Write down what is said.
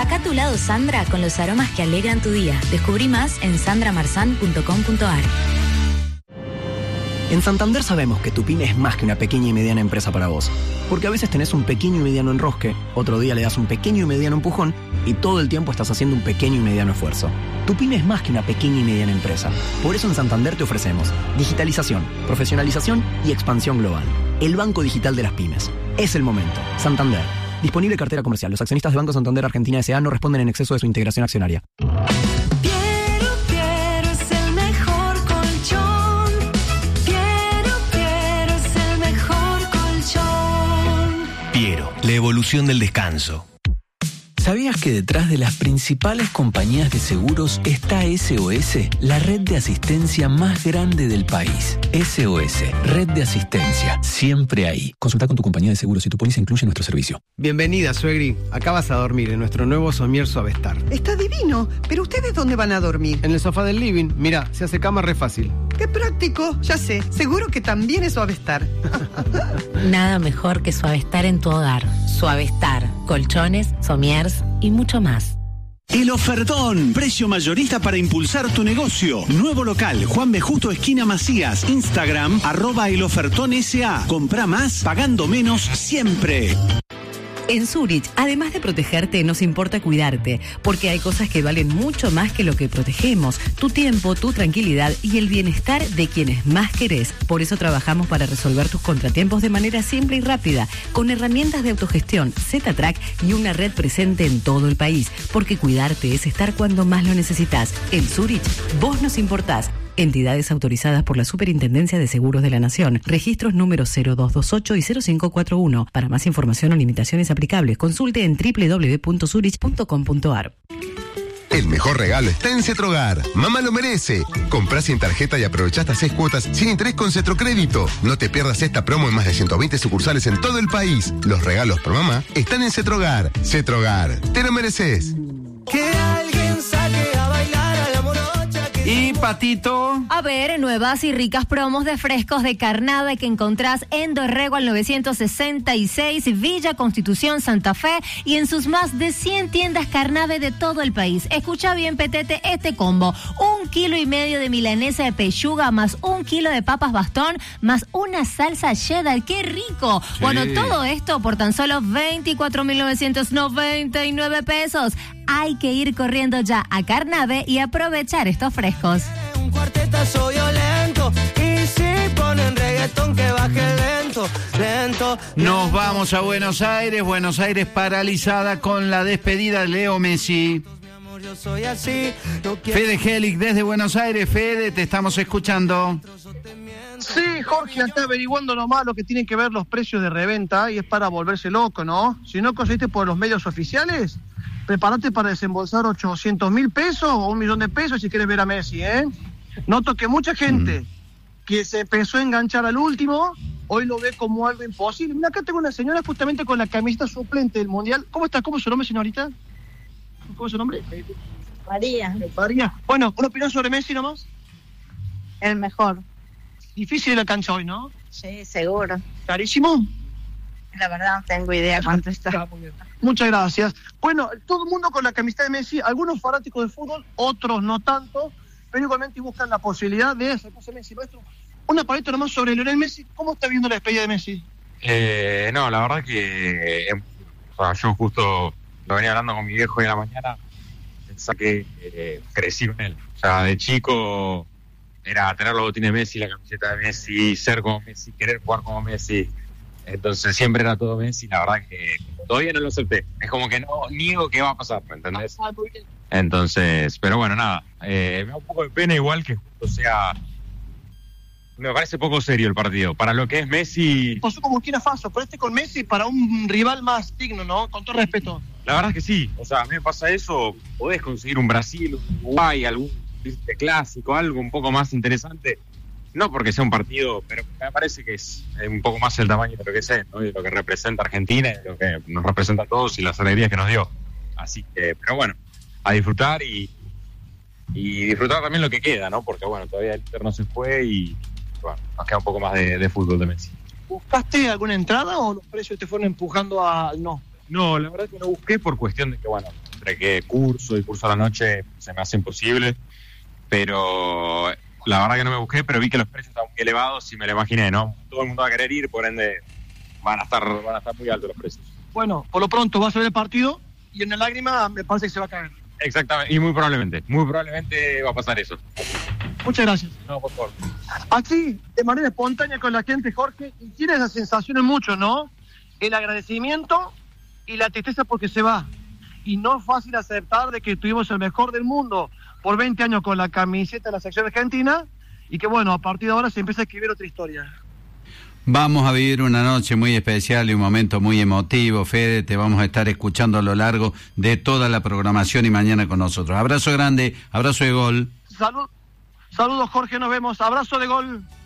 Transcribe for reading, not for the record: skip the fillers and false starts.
Acá a tu lado Sandra con los aromas que alegran tu día. Descubrí más en sandramarzan.com.ar. En Santander sabemos que tu pyme es más que una pequeña y mediana empresa para vos. Porque a veces tenés un pequeño y mediano enrosque, otro día le das un pequeño y mediano empujón y todo el tiempo estás haciendo un pequeño y mediano esfuerzo. Tu pyme es más que una pequeña y mediana empresa. Por eso en Santander te ofrecemos digitalización, profesionalización y expansión global. El banco digital de las pymes. Es el momento. Santander. Disponible cartera comercial. Los accionistas de Banco Santander Argentina S.A. no responden en exceso de su integración accionaria. Piero, la evolución del descanso. ¿Sabías que detrás de las principales compañías de seguros está SOS, la red de asistencia más grande del país? SOS, red de asistencia, siempre ahí. Consulta con tu compañía de seguros si tu póliza incluye nuestro servicio. Bienvenida, suegri. Acá vas a dormir en nuestro nuevo somier Suavestar. Está divino, pero ¿ustedes dónde van a dormir? En el sofá del living. Mira, se hace cama re fácil. ¡Qué práctico! Ya sé, seguro que también es Suavestar. Nada mejor que Suavestar en tu hogar. Suavestar, colchones, somiers y mucho más. El ofertón, precio mayorista para impulsar tu negocio. Nuevo local, Juan B. Justo, esquina Macías. Instagram, @elofertonsa. Comprá más, pagando menos, siempre. En Zurich, además de protegerte, nos importa cuidarte, porque hay cosas que valen mucho más que lo que protegemos: tu tiempo, tu tranquilidad y el bienestar de quienes más querés. Por eso trabajamos para resolver tus contratiempos de manera simple y rápida, con herramientas de autogestión, Z-Track y una red presente en todo el país, porque cuidarte es estar cuando más lo necesitas. En Zurich, vos nos importás. Entidades autorizadas por la Superintendencia de Seguros de la Nación. Registros números 0228 y 0541. Para más información o limitaciones aplicables, consulte en www.zurich.com.ar. El mejor regalo está en Cetrogar. Mamá lo merece. Comprá sin tarjeta y aprovechá hasta 6 cuotas sin interés con Cetrocrédito. No te pierdas esta promo en más de 120 sucursales en todo el país. Los regalos por mamá están en Cetrogar. Cetrogar, te lo mereces. Que alguien saque a bailar a la morocha. Y Patito. A ver, nuevas y ricas promos de frescos de carnada que encontrás en Dorrego al 966, Villa Constitución, Santa Fe, y en sus más de 100 tiendas Carnave de todo el país. Escucha bien, Petete, este combo: 1,5 kilos de milanesa de pechuga, más 1 kilo de papas bastón, más una salsa cheddar. ¡Qué rico! Sí. Bueno, todo esto por tan solo 24,999 pesos. Hay que ir corriendo ya a Carnave y aprovechar estos frescos. Un cuartetazo violento, y si ponen reggaetón que baje lento, lento. Nos vamos a Buenos Aires paralizada con la despedida de Leo Messi. Yo soy así, no Fede Helig desde Buenos Aires. Fede, te estamos escuchando. Sí, Jorge, acá averiguando nomás lo que tienen que ver los precios de reventa, y es para volverse loco, ¿no? Si no conseguiste por los medios oficiales, prepárate para desembolsar 800.000 pesos o 1 millón de pesos si quieres ver a Messi, ¿eh? Noto que mucha gente que se empezó a enganchar al último, hoy lo ve como algo imposible. Mira, acá tengo una señora justamente con la camiseta suplente del Mundial. ¿Cómo está? ¿Cómo es su nombre, señorita? ¿Cómo es su nombre? María. María. Bueno, ¿una opinión sobre Messi nomás? El mejor. Difícil la cancha hoy, ¿no? Sí, seguro. ¿Carísimo? La verdad no tengo idea cuánto está. Muchas gracias. Bueno, todo el mundo con la camiseta de Messi, algunos fanáticos de fútbol, otros no tanto, pero igualmente buscan la posibilidad de acercarse a Messi. Maestro, una paleta nomás sobre Lionel Messi. ¿Cómo está viendo la despedida de Messi? No, la verdad que yo justo lo venía hablando con mi viejo hoy en la mañana, pensaba que crecí con él. O sea, de chico era tener los botines de Messi, la camiseta de Messi, ser como Messi, querer jugar como Messi. Entonces siempre era todo Messi. La verdad que todavía no lo acepté. Es como que no niego que va a pasar, ¿me entendés? Entonces, pero bueno, nada. Me da un poco de pena igual que justo sea... Me parece poco serio el partido. Para lo que es Messi... Pasó como Burkina Faso, pero con Messi para un rival más digno, ¿no? Con todo respeto. La verdad es que sí. O sea, a mí me pasa eso. Podés conseguir un Brasil, un Uruguay, algún clásico, algo un poco más interesante. No porque sea un partido, pero me parece que es un poco más el tamaño de lo que es, ¿no? Y de lo que representa Argentina, y de lo que nos representa a todos y las alegrías que nos dio. Así que, pero bueno, a disfrutar y disfrutar también lo que queda, ¿no? Porque bueno, todavía el Inter no se fue y bueno, nos queda un poco más de fútbol de Messi. ¿Buscaste alguna entrada o los precios te fueron empujando al no? No, la verdad que no busqué por cuestión de que, bueno, entre que curso y curso a la noche se me hace imposible, pero la verdad que no me busqué, pero vi que los precios estaban muy elevados y me lo imaginé, ¿no? Todo el mundo va a querer ir, por ende van a estar muy altos los precios. Bueno, por lo pronto vas a ver el partido y en el lágrima me parece que se va a caer. Exactamente, y muy probablemente va a pasar eso. Muchas gracias. No, por favor. Así, de manera espontánea con la gente, Jorge, y tiene esas sensaciones mucho, ¿no? El agradecimiento y la tristeza porque se va. Y no es fácil aceptar de que tuvimos el mejor del mundo por 20 años con la camiseta de la selección argentina y que, bueno, a partir de ahora se empieza a escribir otra historia. Vamos a vivir una noche muy especial y un momento muy emotivo, Fede. Te vamos a estar escuchando a lo largo de toda la programación y mañana con nosotros. Abrazo grande, abrazo de gol. Saludos, Jorge, nos vemos. Abrazo de gol.